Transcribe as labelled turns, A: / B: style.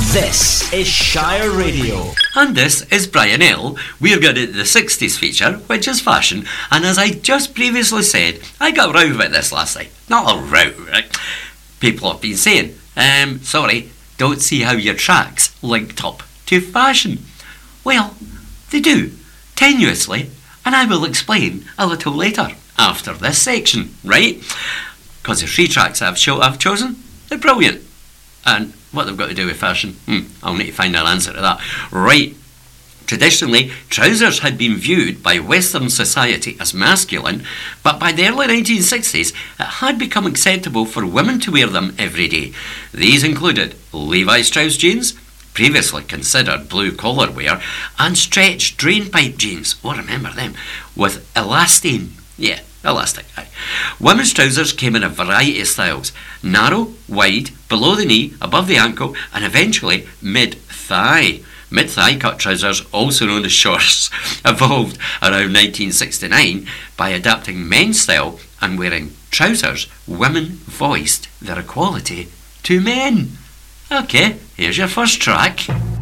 A: This is Shire Radio.
B: And this is Brian L. We're going to the 60s feature, which is fashion. And as I just previously said, I got row about this last night. Not a row, right? People have been saying, sorry, don't see how your tracks linked up to fashion. Well, they do, tenuously, and I will explain a little later, after this section, right? Because the three tracks I've chosen, they're brilliant. And what they've got to do with fashion, I'll need to find an answer to that. Right. Traditionally, trousers had been viewed by Western society as masculine, but by the early 1960s, it had become acceptable for women to wear them every day. These included Levi Strauss jeans, previously considered blue-collar wear, and stretch drain-pipe jeans, remember them, with elastane. Yeah, elastic. Aye. Women's trousers came in a variety of styles: narrow, wide, below the knee, above the ankle, and eventually mid-thigh. Mid-thigh cut trousers, also known as shorts, evolved around 1969 by adapting men's style and wearing trousers. Women voiced their equality to men. Okay, here's your first track.